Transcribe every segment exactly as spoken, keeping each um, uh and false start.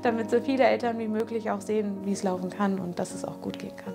damit so viele Eltern wie möglich auch sehen, wie es laufen kann und dass es auch gut gehen kann.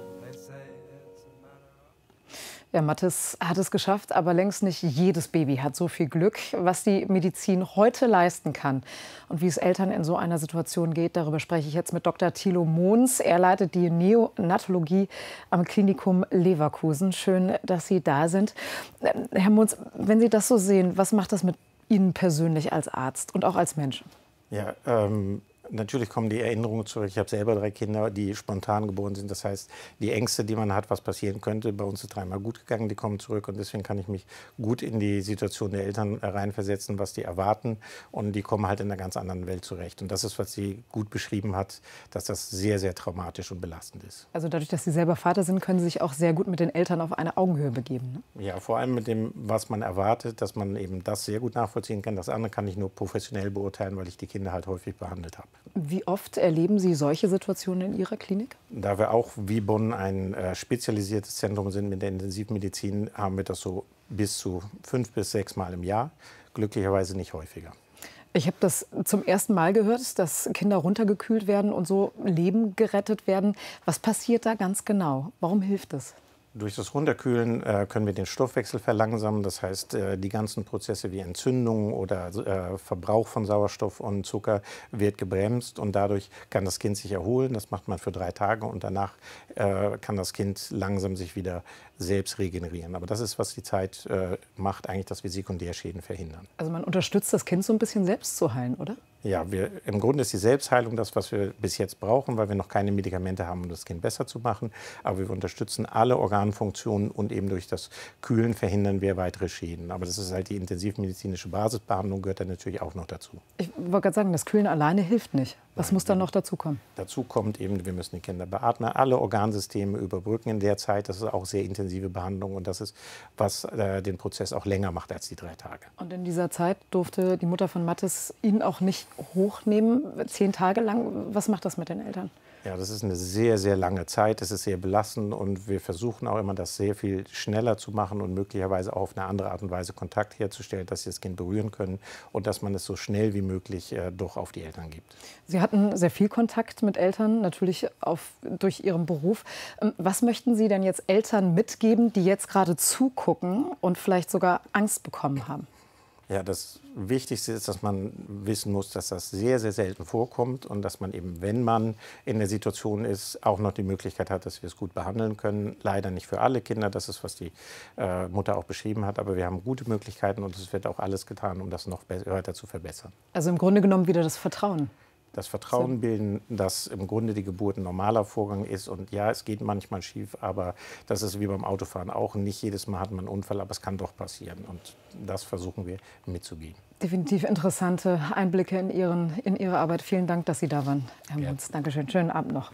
Ja, Mathis hat es geschafft, aber längst nicht jedes Baby hat so viel Glück. Was die Medizin heute leisten kann und wie es Eltern in so einer Situation geht, darüber spreche ich jetzt mit Doktor Thilo Mohns. Er leitet die Neonatologie am Klinikum Leverkusen. Schön, dass Sie da sind. Herr Mohns, wenn Sie das so sehen, was macht das mit Ihnen persönlich als Arzt und auch als Mensch? Ja, ähm natürlich kommen die Erinnerungen zurück. Ich habe selber drei Kinder, die spontan geboren sind. Das heißt, die Ängste, die man hat, was passieren könnte, bei uns ist dreimal gut gegangen, die kommen zurück. Und deswegen kann ich mich gut in die Situation der Eltern reinversetzen, was die erwarten. Und die kommen halt in einer ganz anderen Welt zurecht. Und das ist, was sie gut beschrieben hat, dass das sehr, sehr traumatisch und belastend ist. Also dadurch, dass Sie selber Vater sind, können Sie sich auch sehr gut mit den Eltern auf eine Augenhöhe begeben, ne? Ja, vor allem mit dem, was man erwartet, dass man eben das sehr gut nachvollziehen kann. Das andere kann ich nur professionell beurteilen, weil ich die Kinder halt häufig behandelt habe. Wie oft erleben Sie solche Situationen in Ihrer Klinik? Da wir auch wie Bonn ein äh, spezialisiertes Zentrum sind mit der Intensivmedizin, haben wir das so bis zu fünf bis sechs Mal im Jahr. Glücklicherweise nicht häufiger. Ich habe das zum ersten Mal gehört, dass Kinder runtergekühlt werden und so Leben gerettet werden. Was passiert da ganz genau? Warum hilft es? Durch das Runterkühlen äh, können wir den Stoffwechsel verlangsamen. Das heißt, äh, die ganzen Prozesse wie Entzündung oder äh, Verbrauch von Sauerstoff und Zucker wird gebremst. Und dadurch kann das Kind sich erholen. Das macht man für drei Tage. Und danach äh, kann das Kind langsam sich wieder selbst regenerieren. Aber das ist, was die Zeit äh, macht, eigentlich, dass wir Sekundärschäden verhindern. Also man unterstützt das Kind so ein bisschen selbst zu heilen, oder? Ja, wir, im Grunde ist die Selbstheilung das, was wir bis jetzt brauchen, weil wir noch keine Medikamente haben, um das Kind besser zu machen. Aber wir unterstützen alle Organfunktionen und eben durch das Kühlen verhindern wir weitere Schäden. Aber das ist halt die intensivmedizinische Basisbehandlung, gehört dann natürlich auch noch dazu. Ich wollte gerade sagen, das Kühlen alleine hilft nicht. Was Nein, muss dann noch dazu kommen? Dazu kommt eben, wir müssen die Kinder beatmen, alle Organsysteme überbrücken in der Zeit. Das ist auch sehr intensive Behandlung und das ist, was äh, den Prozess auch länger macht als die drei Tage. Und in dieser Zeit durfte die Mutter von Mathis ihn auch nicht hochnehmen, zehn Tage lang. Was macht das mit den Eltern? Ja, das ist eine sehr, sehr lange Zeit. Das ist sehr belastend und wir versuchen auch immer, das sehr viel schneller zu machen und möglicherweise auch auf eine andere Art und Weise Kontakt herzustellen, dass sie das Kind berühren können und dass man es so schnell wie möglich äh, doch auf die Eltern gibt. Sie hatten sehr viel Kontakt mit Eltern, natürlich auf, durch Ihren Beruf. Was möchten Sie denn jetzt Eltern mitgeben, die jetzt gerade zugucken und vielleicht sogar Angst bekommen haben? Ja, das Wichtigste ist, dass man wissen muss, dass das sehr, sehr selten vorkommt und dass man eben, wenn man in der Situation ist, auch noch die Möglichkeit hat, dass wir es gut behandeln können. Leider nicht für alle Kinder, das ist, was die äh, Mutter auch beschrieben hat, aber wir haben gute Möglichkeiten und es wird auch alles getan, um das noch weiter zu verbessern. Also im Grunde genommen wieder das Vertrauen. Das Vertrauen bilden, dass im Grunde die Geburt ein normaler Vorgang ist. Und ja, es geht manchmal schief, aber das ist wie beim Autofahren auch. Nicht jedes Mal hat man einen Unfall, aber es kann doch passieren. Und das versuchen wir mitzugehen. Definitiv interessante Einblicke in, Ihren, in Ihre Arbeit. Vielen Dank, dass Sie da waren, Herr Mohns. Dankeschön. Schönen Abend noch.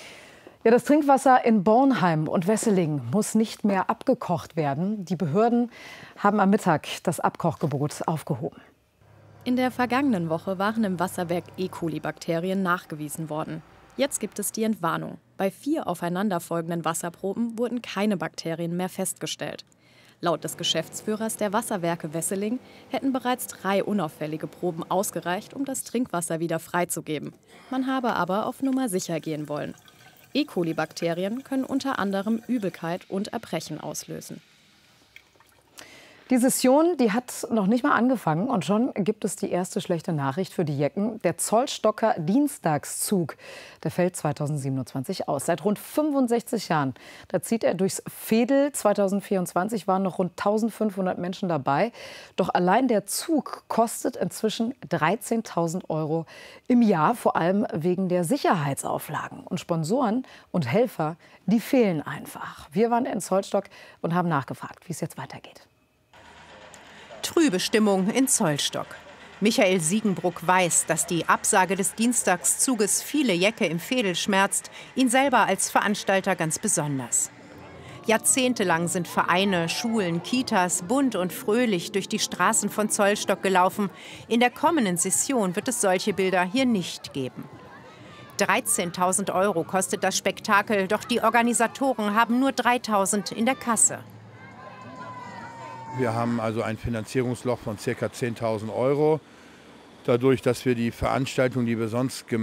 Ja, das Trinkwasser in Bornheim und Wesseling muss nicht mehr abgekocht werden. Die Behörden haben am Mittag das Abkochgebot aufgehoben. In der vergangenen Woche waren im Wasserwerk E. coli-Bakterien nachgewiesen worden. Jetzt gibt es die Entwarnung. Bei vier aufeinanderfolgenden Wasserproben wurden keine Bakterien mehr festgestellt. Laut des Geschäftsführers der Wasserwerke Wesseling hätten bereits drei unauffällige Proben ausgereicht, um das Trinkwasser wieder freizugeben. Man habe aber auf Nummer sicher gehen wollen. E. coli-Bakterien können unter anderem Übelkeit und Erbrechen auslösen. Die Session, die hat noch nicht mal angefangen und schon gibt es die erste schlechte Nachricht für die Jecken. Der Zollstocker Dienstagszug, der fällt zweitausendsiebenundzwanzig aus. Seit rund fünfundsechzig Jahren. Da zieht er durchs Veedel. zweitausendvierundzwanzig waren noch rund eintausendfünfhundert Menschen dabei. Doch allein der Zug kostet inzwischen dreizehntausend Euro im Jahr, vor allem wegen der Sicherheitsauflagen. Und Sponsoren und Helfer, die fehlen einfach. Wir waren in Zollstock und haben nachgefragt, wie es jetzt weitergeht. Trübe Stimmung in Zollstock. Michael Siegenbruck weiß, dass die Absage des Dienstagszuges viele Jecke im Veedel schmerzt, ihn selber als Veranstalter ganz besonders. Jahrzehntelang sind Vereine, Schulen, Kitas bunt und fröhlich durch die Straßen von Zollstock gelaufen. In der kommenden Session wird es solche Bilder hier nicht geben. dreizehntausend Euro kostet das Spektakel, doch die Organisatoren haben nur dreitausend in der Kasse. Wir haben also ein Finanzierungsloch von ca. zehntausend Euro. Dadurch, dass wir die Veranstaltung, die wir sonst gemacht